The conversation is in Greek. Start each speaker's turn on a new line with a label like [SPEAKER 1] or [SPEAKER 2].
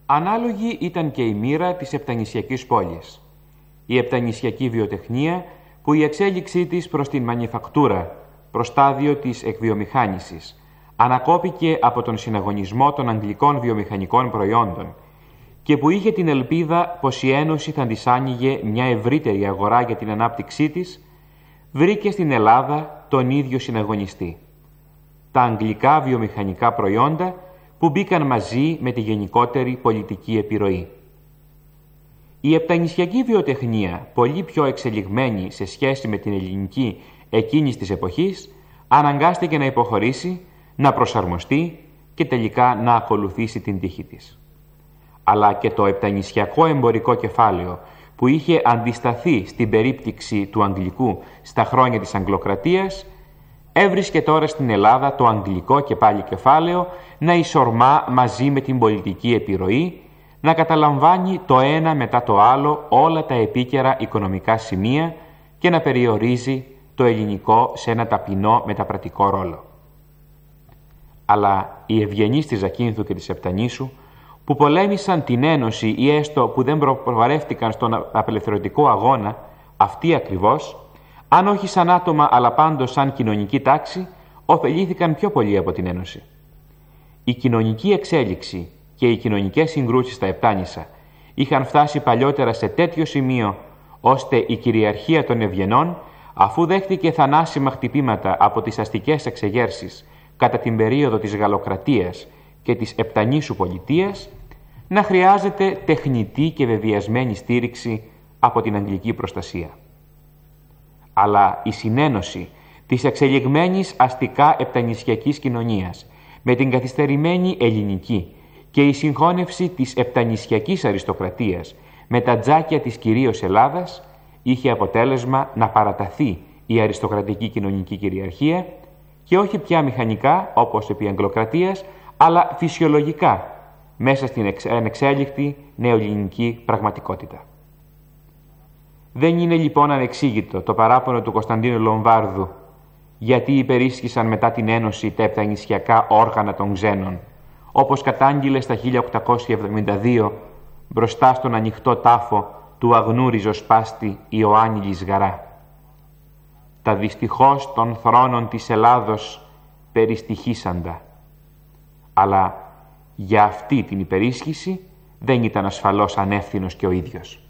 [SPEAKER 1] Ανάλογη ήταν και η μοίρα της επτανησιακής πόλης. Η επτανησιακή βιοτεχνία, που η εξέλιξή της προς την μανιφακτούρα, προς στάδιο της εκβιομηχάνησης, ανακόπηκε από τον συναγωνισμό των αγγλικών βιομηχανικών προϊόντων και που είχε την ελπίδα πως η Ένωση θα της άνοιγε μια ευρύτερη αγορά για την ανάπτυξή της, βρήκε στην Ελλάδα τον ίδιο συναγωνιστή. Τα αγγλικά βιομηχανικά προϊόντα που μπήκαν μαζί με τη γενικότερη πολιτική επιρροή. Η επτανησιακή βιοτεχνία, πολύ πιο εξελιγμένη σε σχέση με την ελληνική εκείνης της εποχής, αναγκάστηκε να υποχωρήσει, να προσαρμοστεί και τελικά να ακολουθήσει την τύχη της. Αλλά και το επτανησιακό εμπορικό κεφάλαιο, που είχε αντισταθεί στην περίπτυξη του Αγγλικού στα χρόνια της Αγγλοκρατίας, έβρισκε τώρα στην Ελλάδα το αγγλικό και πάλι κεφάλαιο να ισορμά μαζί με την πολιτική επιρροή, να καταλαμβάνει το ένα μετά το άλλο όλα τα επίκαιρα οικονομικά σημεία και να περιορίζει το ελληνικό σε ένα ταπεινό μεταπρατικό ρόλο. Αλλά οι ευγενείς της Ζακίνθου και της Επτανήσου, που πολέμησαν την Ένωση ή έστω που δεν προβαρεύτηκαν στον απελευθερωτικό αγώνα, αυτοί ακριβώς, αν όχι σαν άτομα αλλά πάντως σαν κοινωνική τάξη, ωφελήθηκαν πιο πολύ από την Ένωση. Η κοινωνική εξέλιξη και οι κοινωνικές συγκρούσεις στα Επτάνησα είχαν φτάσει παλιότερα σε τέτοιο σημείο, ώστε η κυριαρχία των ευγενών, αφού δέχτηκε θανάσιμα χτυπήματα από τις αστικές εξεγέρσεις κατά την περίοδο της Γαλλοκρατίας και της Επτανήσου πολιτείας, να χρειάζεται τεχνητή και βεβαιασμένη στήριξη από την αγγλική προστασία. Αλλά η συνένωση της εξελιγμένης αστικά επτανησιακής κοινωνίας με την καθυστερημένη ελληνική και η συγχώνευση της επτανησιακής αριστοκρατίας με τα τζάκια της κυρίως Ελλάδας είχε αποτέλεσμα να παραταθεί η αριστοκρατική κοινωνική κυριαρχία και όχι πια μηχανικά όπως επί Αγγλοκρατίας, αλλά φυσιολογικά μέσα στην ανεξέλιχτη νεοελληνική πραγματικότητα. Δεν είναι λοιπόν ανεξήγητο το παράπονο του Κωνσταντίνου Λομβάρδου γιατί υπερίσχυσαν μετά την Ένωση τα επτανησιακά όργανα των ξένων, όπως κατάγγειλε στα 1872 μπροστά στον ανοιχτό τάφο του αγνού ριζοσπάστη Ιωάννη Λυσγαρά. Τα δυστυχώς των θρόνων της Ελλάδος περιστοιχήσαντα. Αλλά για αυτή την υπερίσχυση δεν ήταν ασφαλώς ανεύθυνος και ο ίδιος.